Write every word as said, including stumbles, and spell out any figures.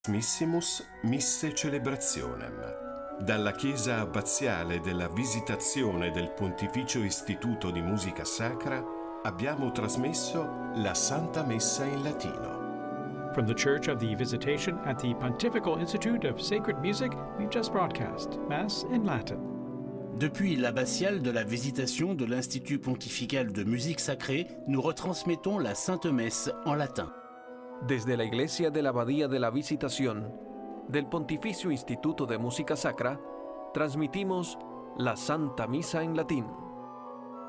Missimus Misse Celebrationem. Dalla Chiesa abbaziale della Visitazione del Pontificio Istituto di Musica Sacra abbiamo trasmesso la Santa Messa in latino. From the Church of the Visitation at the Pontifical Institute of Sacred Music, we've just broadcast Mass in Latin. Depuis l'abbatiale de la Visitation de l'Institut Pontifical de Musique Sacrée, nous retransmettons la Sainte Messe en latin. Desde la Iglesia de la Abadía de la Visitación del Pontificio Instituto de Música Sacra, transmitimos la Santa Misa en latín.